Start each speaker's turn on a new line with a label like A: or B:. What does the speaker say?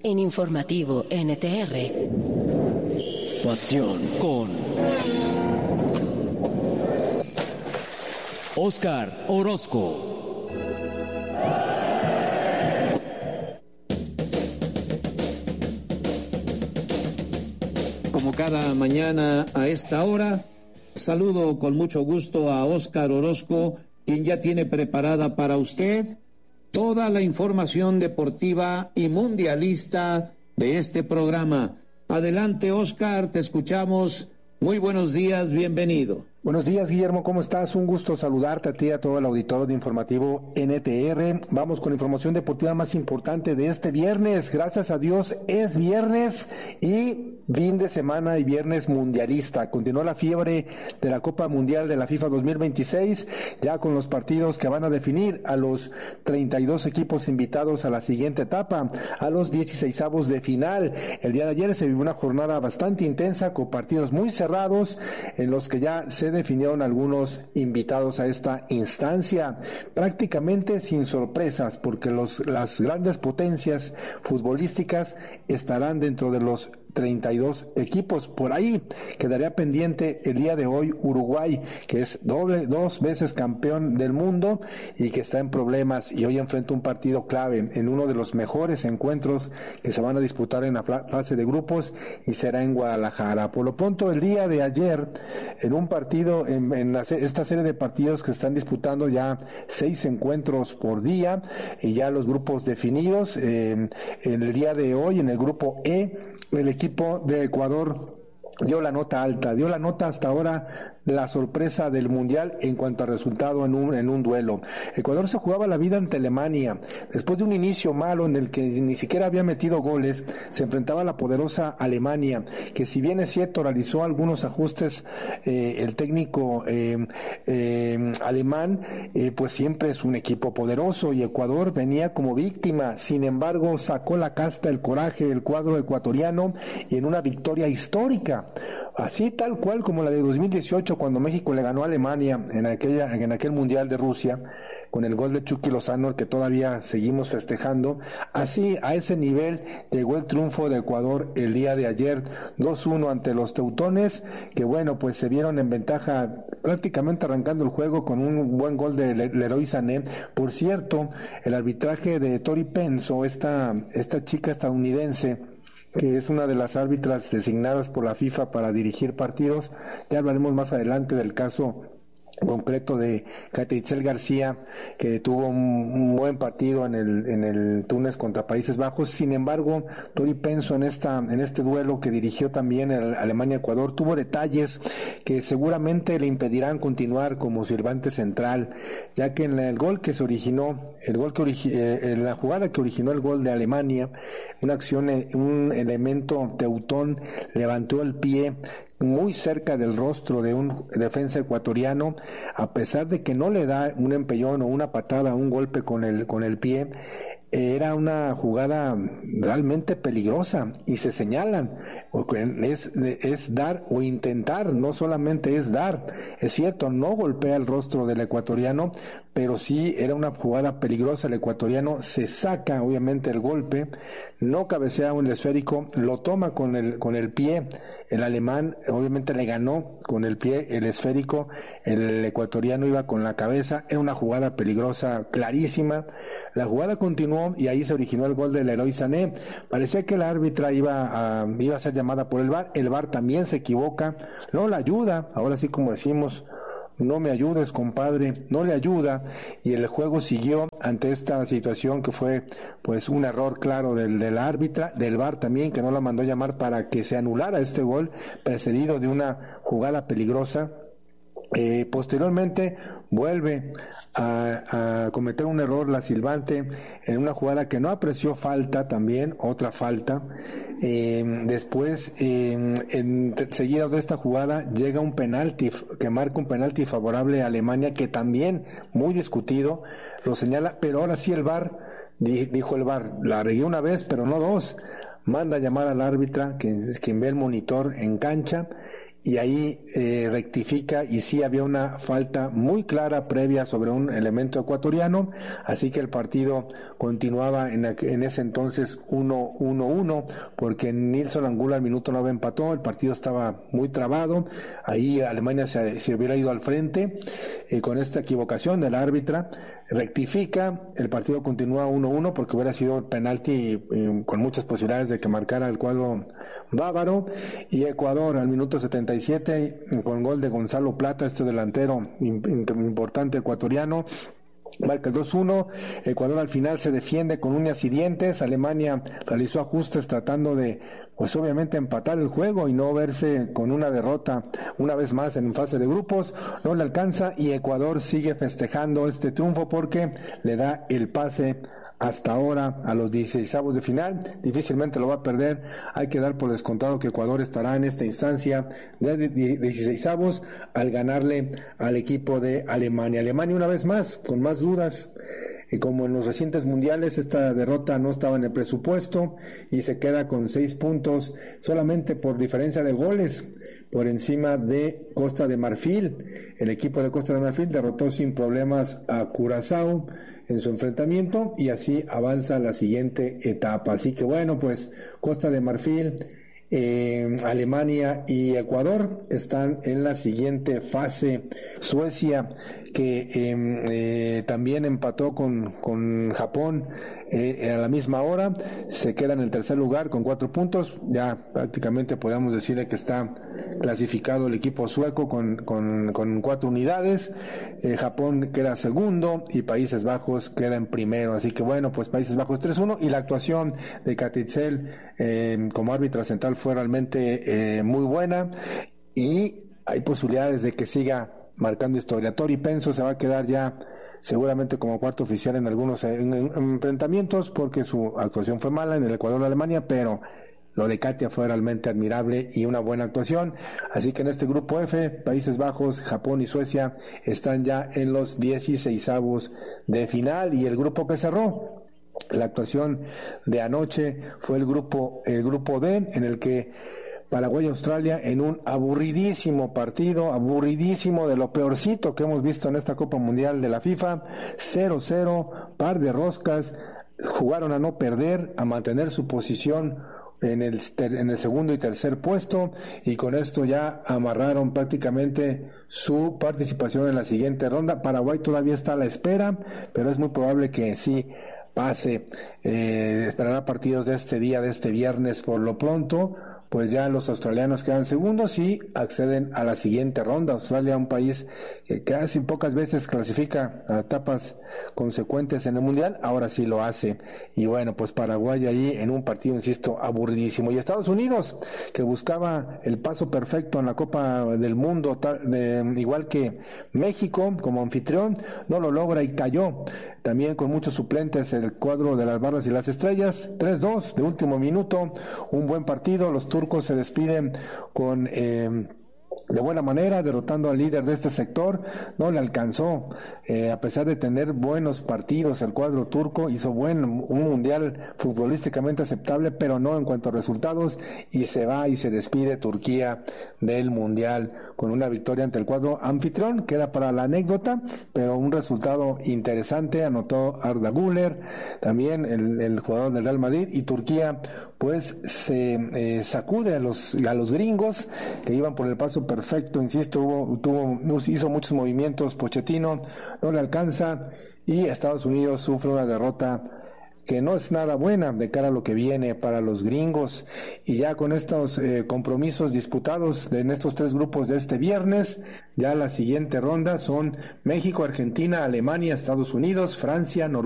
A: en Informativo NTR.
B: Pasión con Óscar Orozco.
C: Como cada mañana a esta hora, saludo con mucho gusto a Óscar Orozco, quien ya tiene preparada para usted toda la información deportiva y mundialista de este programa. Adelante, Óscar, te escuchamos. Muy buenos días, bienvenido.
D: Buenos días, Guillermo, ¿cómo estás? Un gusto saludarte a ti y a todo el auditorio de Informativo NTR. Vamos con la información deportiva más importante de este viernes. Gracias a Dios es viernes y fin de semana y viernes mundialista. Continúa la fiebre de la Copa Mundial de la FIFA 2026, ya con los partidos que van a definir a los 32 equipos invitados a la siguiente etapa, a los 16avos de final. El día de ayer se vivió una jornada bastante intensa con partidos muy cerrados en los que ya se definieron algunos invitados a esta instancia, prácticamente sin sorpresas, porque las grandes potencias futbolísticas estarán dentro de los 32 equipos. Por ahí quedaría pendiente el día de hoy Uruguay, que es dos veces campeón del mundo y que está en problemas, y hoy enfrenta un partido clave en uno de los mejores encuentros que se van a disputar en la fase de grupos, y será en Guadalajara. Por lo pronto, el día de ayer, en un partido, esta serie de partidos que están disputando ya 6 encuentros por día y ya los grupos definidos, en el día de hoy en el grupo E, el equipo de Ecuador dio la nota alta, dio la nota hasta ahora, la sorpresa del Mundial en cuanto a resultado en un duelo. Ecuador se jugaba la vida ante Alemania. Después de un inicio malo en el que ni siquiera había metido goles, se enfrentaba a la poderosa Alemania, que si bien es cierto realizó algunos ajustes el técnico alemán, pues siempre es un equipo poderoso, y Ecuador venía como víctima. Sin embargo, sacó la casta, el coraje del cuadro ecuatoriano, y en una victoria histórica, así tal cual como la de 2018, cuando México le ganó a Alemania en aquel Mundial de Rusia, con el gol de Chucky Lozano, el que todavía seguimos festejando. Así, a ese nivel llegó el triunfo de Ecuador el día de ayer, 2-1 ante los teutones, que bueno, pues se vieron en ventaja prácticamente arrancando el juego con un buen gol de Leroy Sané. Por cierto, el arbitraje de Tori Penso, esta chica estadounidense, que es una de las árbitras designadas por la FIFA para dirigir partidos. Ya hablaremos más adelante del caso concreto de Catrichel García, que tuvo un buen partido en el Túnez contra Países Bajos. Sin embargo, Tori Penso en este duelo que dirigió también el Alemania-Ecuador tuvo detalles que seguramente le impedirán continuar como silbante central, ya que en el gol que se originó, en la jugada que originó el gol de Alemania, una acción, un elemento teutón levantó el pie muy cerca del rostro de un defensa ecuatoriano, a pesar de que no le da un empellón o una patada, un golpe con el pie. Era una jugada realmente peligrosa y se señalan, es dar o intentar, no solamente es dar. Es cierto, no golpea el rostro del ecuatoriano, pero sí era una jugada peligrosa. El ecuatoriano se saca obviamente el golpe, no cabecea un esférico, lo toma con el pie. El alemán obviamente le ganó con el pie el esférico, el ecuatoriano iba con la cabeza. Era una jugada peligrosa, clarísima. La jugada continuó y ahí se originó el gol de Leroy Sané. Parecía que la árbitra iba a ser llamada por el VAR. El VAR también se equivoca, no la ayuda. Ahora sí, como decimos, no me ayudes, compadre, no le ayuda, y el juego siguió ante esta situación que fue pues un error claro del árbitra, del VAR también, que no la mandó llamar para que se anulara este gol, precedido de una jugada peligrosa. Posteriormente vuelve a cometer un error la silbante en una jugada que no apreció falta, también otra falta. Después, seguida de esta jugada, llega un penalti que marca un penalti favorable a Alemania, que también muy discutido, lo señala, pero ahora sí el VAR, dijo el VAR, la regué una vez pero no dos. Manda a llamar al árbitra, quien ve el monitor en cancha, y ahí rectifica, y sí había una falta muy clara previa sobre un elemento ecuatoriano, así que el partido continuaba en ese entonces 1-1, porque Nilson Angulo al minuto 9 empató, el partido estaba muy trabado, ahí Alemania se hubiera ido al frente, con esta equivocación del árbitra, rectifica, el partido continúa 1-1 porque hubiera sido penalti con muchas posibilidades de que marcara el cuadro bávaro, y Ecuador al minuto 77 con gol de Gonzalo Plata, este delantero importante ecuatoriano, marca el 2-1. Ecuador al final se defiende con uñas y dientes. Alemania realizó ajustes tratando de, pues obviamente, empatar el juego y no verse con una derrota una vez más en fase de grupos. No le alcanza y Ecuador sigue festejando este triunfo porque le da el pase hasta ahora a los 16avos de final. Difícilmente lo va a perder. Hay que dar por descontado que Ecuador estará en esta instancia de 16avos al ganarle al equipo de Alemania. Alemania una vez más con más dudas, y como en los recientes mundiales, esta derrota no estaba en el presupuesto y se queda con 6 puntos solamente por diferencia de goles por encima de Costa de Marfil. El equipo de Costa de Marfil derrotó sin problemas a Curazao en su enfrentamiento y así avanza a la siguiente etapa. Así que bueno, pues Costa de Marfil, Alemania y Ecuador están en la siguiente fase. Suecia, que también empató con Japón a la misma hora, se queda en el tercer lugar con 4 puntos. Ya prácticamente podemos decirle que está clasificado el equipo sueco con 4 unidades. Japón queda segundo y Países Bajos queda en primero. Así que bueno, pues Países Bajos 3-1, y la actuación de Katitzel como árbitra central fue realmente muy buena, y hay posibilidades de que siga marcando historia. Tori Penso se va a quedar ya seguramente como cuarto oficial en algunos enfrentamientos porque su actuación fue mala en el Ecuador de Alemania, pero lo de Katia fue realmente admirable y una buena actuación. Así que en este grupo F, Países Bajos, Japón y Suecia están ya en los 16avos de final. Y el grupo que cerró la actuación de anoche fue el grupo D, en el que Paraguay y Australia, en un aburridísimo partido, aburridísimo, de lo peorcito que hemos visto en esta Copa Mundial de la FIFA, 0-0, par de roscas, jugaron a no perder, a mantener su posición en el segundo y tercer puesto, y con esto ya amarraron prácticamente su participación en la siguiente ronda. Paraguay todavía está a la espera, pero es muy probable que sí pase. Esperará partidos de este día, de este viernes. Por lo pronto, pues ya los australianos quedan segundos y acceden a la siguiente ronda. Australia, un país que casi pocas veces clasifica a etapas consecuentes en el Mundial, ahora sí lo hace. Y bueno, pues Paraguay ahí en un partido, insisto, aburridísimo. Y Estados Unidos, que buscaba el paso perfecto en la Copa del Mundo, igual que México como anfitrión, no lo logra y cayó. También con muchos suplentes el cuadro de las barras y las estrellas, 3-2 de último minuto, un buen partido. Los turcos se despiden de buena manera, derrotando al líder de este sector. No le alcanzó, a pesar de tener buenos partidos. El cuadro turco hizo un mundial futbolísticamente aceptable, pero no en cuanto a resultados, y se va y se despide Turquía del mundial con una victoria ante el cuadro anfitrión. Queda para la anécdota, pero un resultado interesante. Anotó Arda Güler, también el jugador del Real Madrid, y Turquía pues se sacude a los gringos que iban por el paso perfecto. Insisto, hizo muchos movimientos Pochettino, no le alcanza, y Estados Unidos sufre una derrota que no es nada buena de cara a lo que viene para los gringos. Y ya con estos compromisos disputados en estos 3 grupos de este viernes, ya la siguiente ronda son México, Argentina, Alemania, Estados Unidos, Francia, Noruega